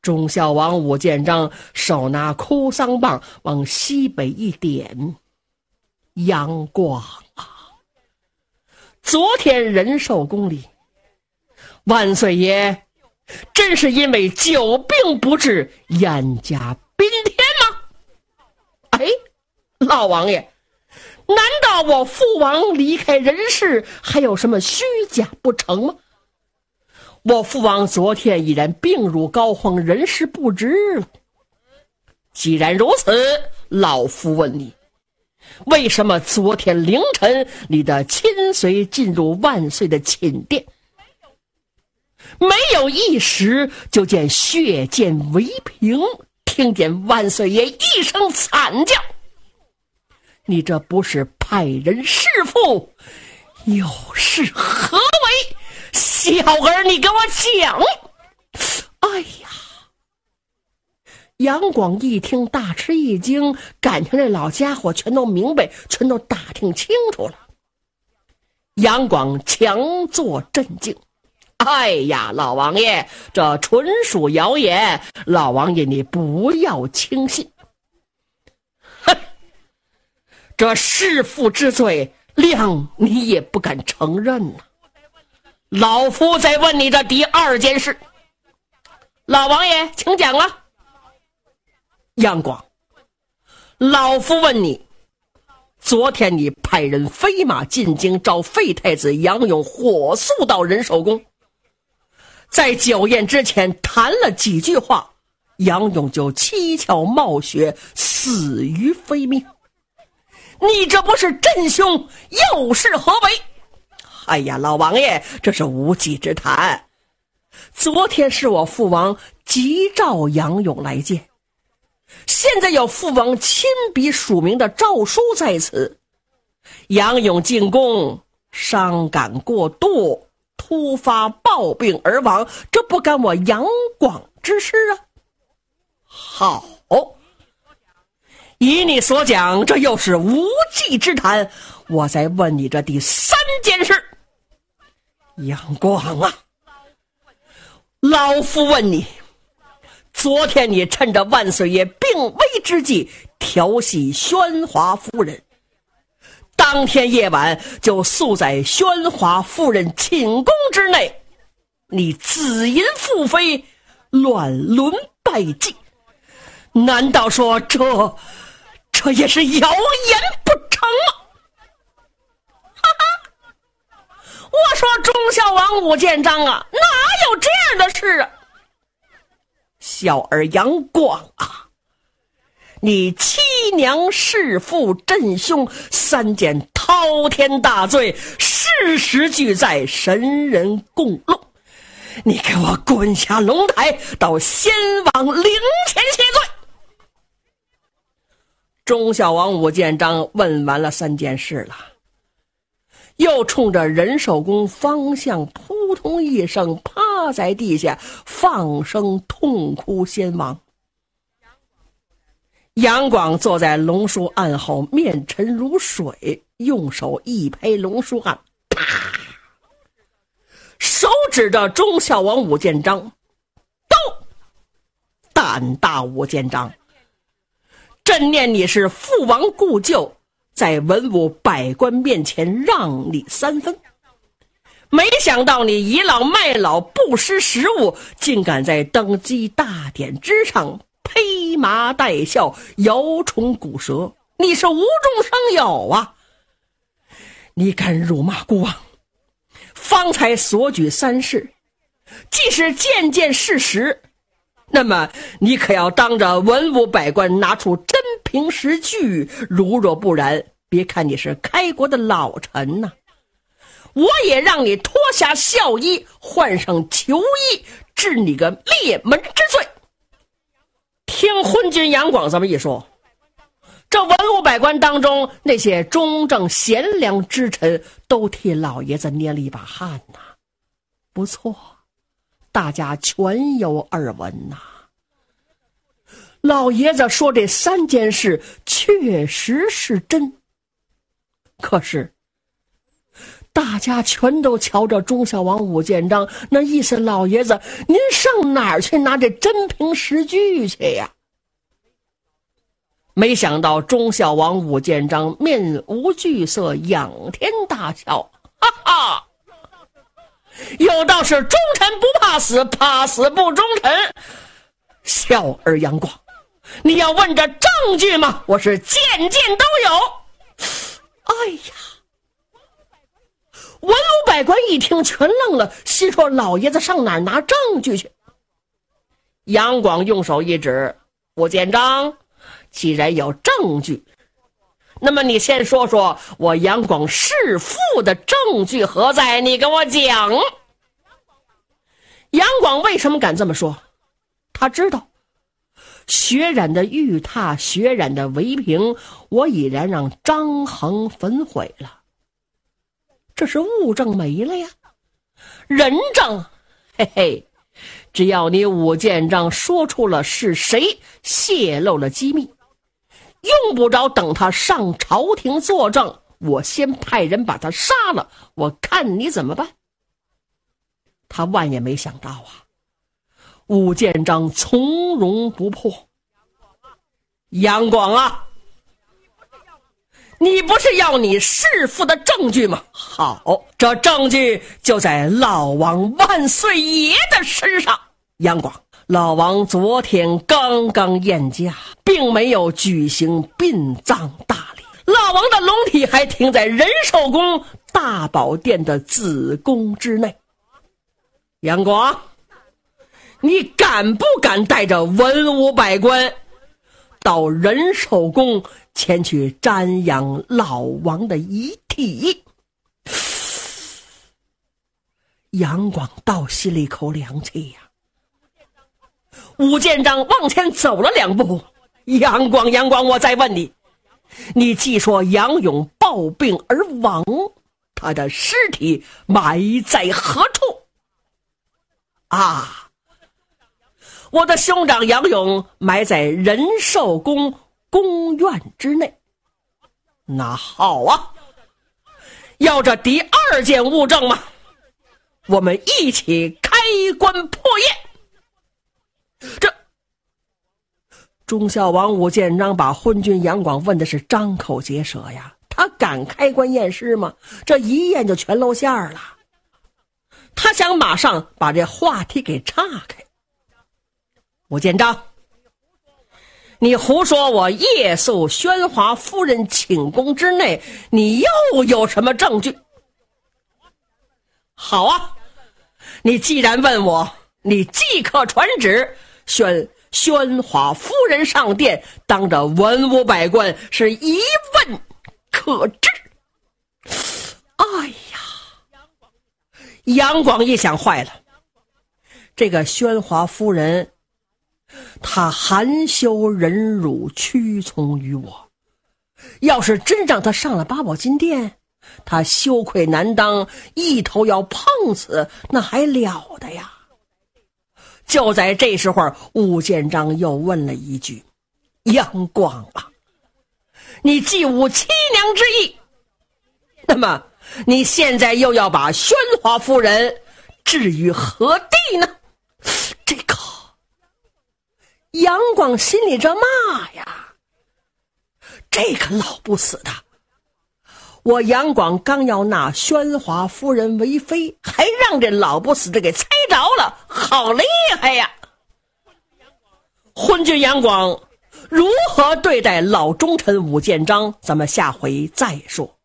忠孝王武建章手拿哭丧棒往西北一点，阳光啊！昨天仁寿宫里，万岁爷真是因为久病不治严加宾天吗？哎，老王爷，难道我父王离开人世还有什么虚假不成吗？我父王昨天已然病入膏肓，人事不知了。既然如此，老夫问你，为什么昨天凌晨你的亲随进入万岁的寝殿，没有一时就见血溅为屏，听见万岁爷一声惨叫？你这不是派人弑父，又是何为？小儿，你给我讲！哎呀！杨广一听大吃一惊，感情这老家伙全都明白，全都打听清楚了。杨广强作镇静：哎呀，老王爷，这纯属谣言，老王爷你不要轻信。哼，这弑父之罪，谅你也不敢承认呐。老夫再问你的第二件事，老王爷请讲了。杨广，老夫问你，昨天你派人飞马进京召废太子杨勇火速到仁寿宫，在酒宴之前谈了几句话，杨勇就七窍冒血死于非命，你这不是真凶又是何为？哎呀，老王爷，这是无稽之谈。昨天是我父王急召杨勇来见，现在有父王亲笔署名的诏书在此，杨勇进宫伤感过度，突发暴病而亡，这不干我杨广之事啊。好，以你所讲，这又是无稽之谈。我再问你这第三件事。杨广啊，老夫问你，昨天你趁着万岁爷病危之际调戏宣华夫人，当天夜晚就宿在宣华夫人寝宫之内，你自淫妇妃，乱伦拜祭，难道说这也是谣言不成吗？我说忠孝王武建章啊，哪有这样的事啊？小儿杨广啊，你欺娘弑父镇凶三件滔天大罪，事实俱在，神人共论，你给我滚下龙台，到先王灵前谢罪。忠孝王武建章问完了三件事了，又冲着仁寿宫方向扑通一声趴在地下，放声痛哭先亡。杨广坐在龙书案后，面沉如水，用手一拍龙书案，啪，手指着忠孝王武建章，都胆大武建章，朕念你是父王故旧，在文武百官面前让你三分，没想到你倚老卖老，不识时务，竟敢在登基大典之上披麻戴孝，摇虫鼓蛇，你是无中生有啊！你敢辱骂孤王，方才所举三事，既是件件事实，那么你可要当着文武百官拿出真凭实据，如若不然，别看你是开国的老臣呐，我也让你脱下孝衣，换上囚衣，治你个灭门之罪。听昏君杨广这么一说，这文武百官当中那些忠正贤良之臣都替老爷子捏了一把汗呐。不错，大家全有耳闻呐。老爷子说这三件事确实是真，可是大家全都瞧着忠孝王武建章，那意思老爷子您上哪儿去拿这真凭实据去呀？没想到忠孝王武建章面无惧色，仰天大笑，哈哈，有道是忠臣不怕死，怕死不忠臣。小儿杨广，你要问这证据吗？我是件件都有。哎呀，文武百官一听全愣了，心说老爷子上哪儿拿证据去？杨广用手一指，武建章，既然有证据，那么你先说说我杨广弑父的证据何在？你跟我讲。杨广为什么敢这么说？他知道血染的玉榻，血染的围屏，我已然让张衡焚毁了，这是物证没了呀。人证，嘿嘿，只要你武建章说出了是谁泄露了机密，用不着等他上朝廷作证，我先派人把他杀了，我看你怎么办。他万也没想到啊，武建章从容不迫。杨广啊，你不是要你弑父的证据吗？好，这证据就在老王万岁爷的身上。杨广，老王昨天刚刚宴驾，并没有举行殡葬大礼，老王的龙体还停在仁寿宫大宝殿的子宫之内。杨广，你敢不敢带着文武百官到仁寿宫前去瞻仰老王的遗体？杨广倒吸了一口凉气呀。武建章往前走了2步，杨广，我再问你，你既说杨勇暴病而亡，他的尸体埋在何处？啊，我的兄长杨勇埋在仁寿宫宫院之内。那好啊，要这第2件物证吗？我们一起开棺破验。这忠孝王武建章把昏君杨广问的是张口结舌呀，他敢开棺验尸吗？这一验就全露馅了。他想马上把这话题给岔开。武建章，你胡说我夜宿宣华夫人寝宫之内，你又有什么证据？好啊，你既然问我，你即刻传旨宣华夫人上殿，当着文武百官是一问可知。哎呀，杨广一想，坏了，这个宣华夫人她含羞忍辱，屈从于我，要是真让她上了八宝金殿，她羞愧难当，一头要碰死，那还了得呀。就在这时候，武建章又问了一句：杨广啊，你既无欺娘之意，那么你现在又要把宣华夫人置于何地呢？这个杨广心里这骂呀，这个老不死的，我杨广刚要纳宣华夫人为妃，还让这老不死的给猜着了，好厉害呀！昏君杨广如何对待老忠臣武建章，咱们下回再说。